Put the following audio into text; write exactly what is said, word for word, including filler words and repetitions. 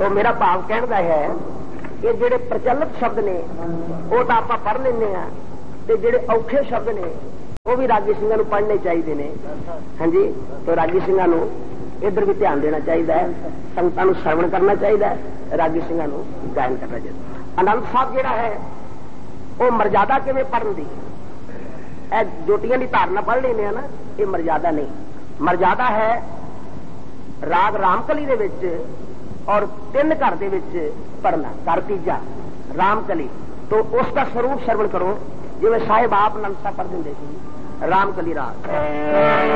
तो मेरा भाव कहने का है कि जेडे प्रचलित शब्द ने वो तो आप पढ़ लेने ते जेडे औखे शब्द ने वो भी रागी सिंहां नूं पढ़ने चाहिए ने। हाँ जी, तो रागी सिंहां नूं इधर भी ध्यान देना चाहिए, संगतां नूं श्रवण करना चाहिए, रागी सिंहां नूं गायन करना चाहिए। आनंद साहब जिहड़ा है वो मर्यादा किवें पढ़न दी, ए जोटियां दी धारना पढ़ लेने ना, ये मर्यादा नहीं। मर्यादा है राग रामकली दे विच और तीन घर दे विच पढ़ना। घर तीजा रामकली, तो उसका स्वरूप श्रवण करो जिवें साहिब आप आनंद साहब पढ़ दिंदे सी रामकली राग।